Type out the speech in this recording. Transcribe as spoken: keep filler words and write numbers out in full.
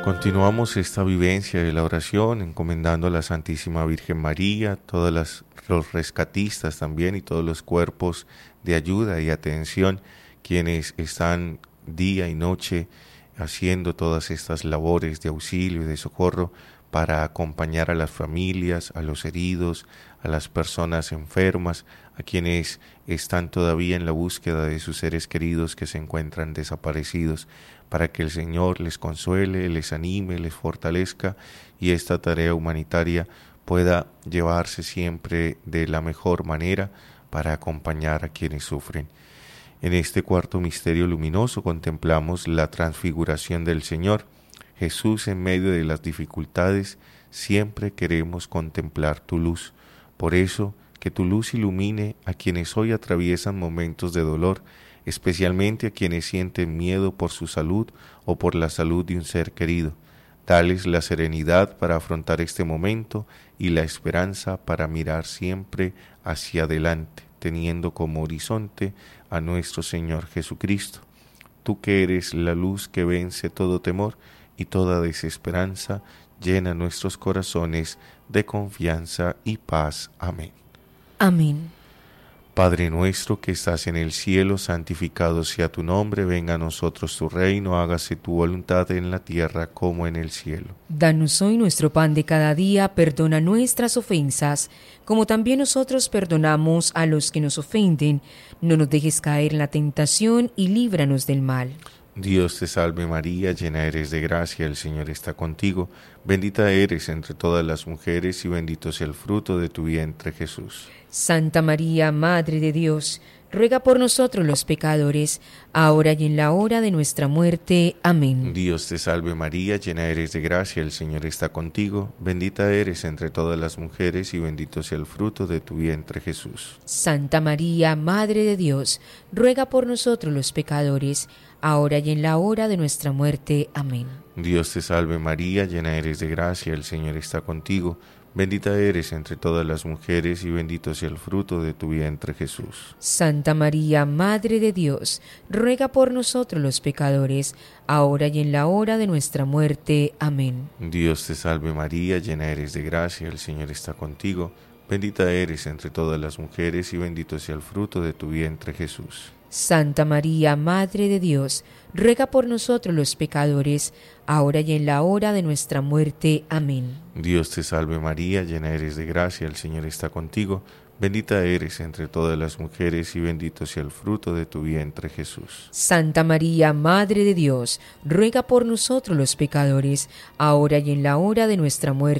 Continuamos esta vivencia de la oración encomendando a la Santísima Virgen María, todos las, los rescatistas también y todos los cuerpos de ayuda y atención, quienes están día y noche haciendo todas estas labores de auxilio y de socorro para acompañar a las familias, a los heridos, a las personas enfermas, a quienes están todavía en la búsqueda de sus seres queridos que se encuentran desaparecidos, para que el Señor les consuele, les anime, les fortalezca y esta tarea humanitaria pueda llevarse siempre de la mejor manera para acompañar a quienes sufren. En este cuarto misterio luminoso contemplamos la transfiguración del Señor. Jesús, en medio de las dificultades, siempre queremos contemplar tu luz. Por eso, que tu luz ilumine a quienes hoy atraviesan momentos de dolor, especialmente a quienes sienten miedo por su salud o por la salud de un ser querido. Dales la serenidad para afrontar este momento y la esperanza para mirar siempre hacia adelante, teniendo como horizonte a nuestro Señor Jesucristo. Tú que eres la luz que vence todo temor y toda desesperanza, llena nuestros corazones de confianza y paz. Amén. Amén. Padre nuestro que estás en el cielo, santificado sea tu nombre, venga a nosotros tu reino, hágase tu voluntad en la tierra como en el cielo. Danos hoy nuestro pan de cada día, perdona nuestras ofensas, como también nosotros perdonamos a los que nos ofenden. No nos dejes caer en la tentación y líbranos del mal. Dios te salve María, llena eres de gracia, el Señor está contigo. Bendita eres entre todas las mujeres y bendito sea el fruto de tu vientre Jesús. Santa María, Madre de Dios, ruega por nosotros los pecadores, ahora y en la hora de nuestra muerte. Amén. Dios te salve María, llena eres de gracia, el Señor está contigo. Bendita eres entre todas las mujeres y bendito sea el fruto de tu vientre Jesús. Santa María, Madre de Dios, ruega por nosotros los pecadores, ahora y en la hora de nuestra muerte. Amén. Dios te salve María, llena eres de gracia, el Señor está contigo. Bendita eres entre todas las mujeres y bendito sea el fruto de tu vientre Jesús. Santa María, Madre de Dios, ruega por nosotros los pecadores, ahora y en la hora de nuestra muerte. Amén. Dios te salve María, llena eres de gracia, el Señor está contigo. Bendita eres entre todas las mujeres y bendito sea el fruto de tu vientre Jesús. Santa María, Madre de Dios, ruega por nosotros los pecadores, ahora y en la hora de nuestra muerte. Amén. Dios te salve María, llena eres de gracia, el Señor está contigo. Bendita eres entre todas las mujeres y bendito sea el fruto de tu vientre Jesús. Santa María, Madre de Dios, ruega por nosotros los pecadores, ahora y en la hora de nuestra muerte.